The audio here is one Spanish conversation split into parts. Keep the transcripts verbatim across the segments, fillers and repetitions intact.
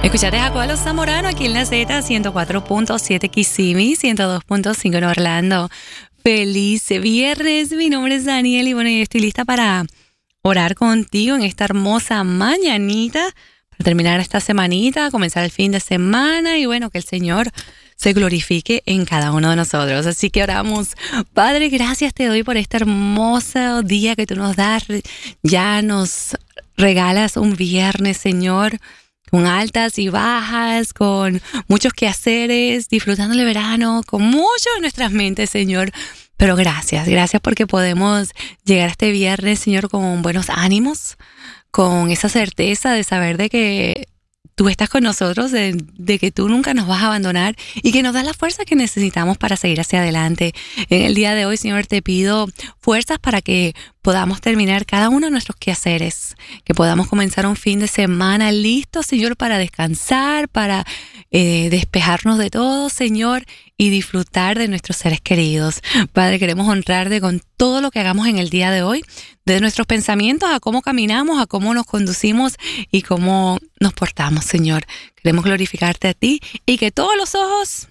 Escuchate a Jacobo Zamorano aquí en la Z, ciento cuatro punto siete Kissimmee, ciento dos punto cinco en Orlando. Feliz viernes, mi nombre es Daniel y bueno, yo estoy lista para orar contigo en esta hermosa mañanita, para terminar esta semanita, comenzar el fin de semana y bueno, que el Señor se glorifique en cada uno de nosotros. Así que oramos. Padre, gracias te doy por este hermoso día que tú nos das. Ya nos regalas un viernes, Señor, con altas y bajas, con muchos quehaceres, disfrutando el verano, con mucho en nuestras mentes, Señor. Pero gracias, gracias porque podemos llegar a este viernes, Señor, con buenos ánimos, con esa certeza de saber de que tú estás con nosotros, de, de que tú nunca nos vas a abandonar y que nos das la fuerza que necesitamos para seguir hacia adelante. En el día de hoy, Señor, te pido fuerzas para que podamos terminar cada uno de nuestros quehaceres, que podamos comenzar un fin de semana listo, Señor, para descansar, para eh, despejarnos de todo, Señor, y disfrutar de nuestros seres queridos. Padre, queremos honrarte con todo lo que hagamos en el día de hoy, desde nuestros pensamientos a cómo caminamos, a cómo nos conducimos y cómo nos portamos, Señor. Queremos glorificarte a ti y que todos los ojos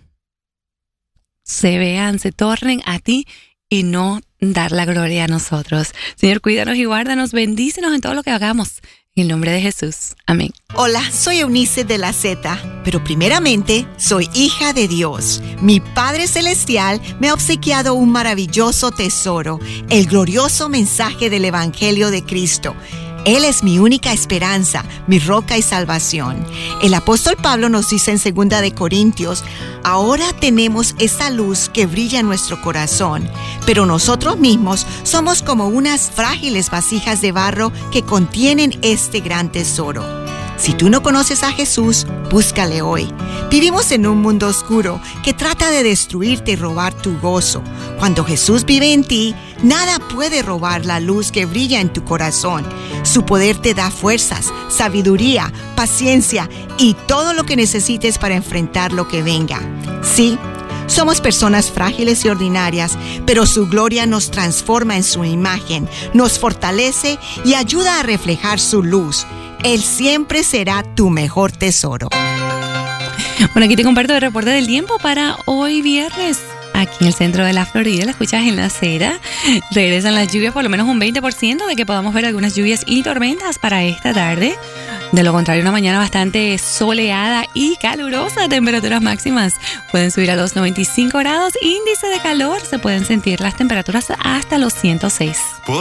se vean, se tornen a ti y no dar la gloria a nosotros. Señor, cuídanos y guárdanos, bendícenos en todo lo que hagamos. En el nombre de Jesús. Amén. Hola, soy Eunice de la Z, pero primeramente soy hija de Dios. Mi Padre Celestial me ha obsequiado un maravilloso tesoro, el glorioso mensaje del Evangelio de Cristo. Él es mi única esperanza, mi roca y salvación. El apóstol Pablo nos dice en segunda de Corintios, ahora tenemos esa luz que brilla en nuestro corazón, pero nosotros mismos somos como unas frágiles vasijas de barro que contienen este gran tesoro. Si tú no conoces a Jesús, búscale hoy. Vivimos en un mundo oscuro que trata de destruirte y robar tu gozo. Cuando Jesús vive en ti, nada puede robar la luz que brilla en tu corazón. Su poder te da fuerzas, sabiduría, paciencia y todo lo que necesites para enfrentar lo que venga. Sí, somos personas frágiles y ordinarias, pero su gloria nos transforma en su imagen, nos fortalece y ayuda a reflejar su luz. Él siempre será tu mejor tesoro. Bueno, aquí te comparto el reporte del tiempo para hoy viernes. Aquí en el centro de la Florida, la escuchas en la acera. Regresan las lluvias, por lo menos un veinte por ciento de que podamos ver algunas lluvias y tormentas para esta tarde. De lo contrario, una mañana bastante soleada y calurosa. Temperaturas máximas pueden subir a los noventa y cinco grados. Índice de calor, se pueden sentir las temperaturas hasta los ciento seis.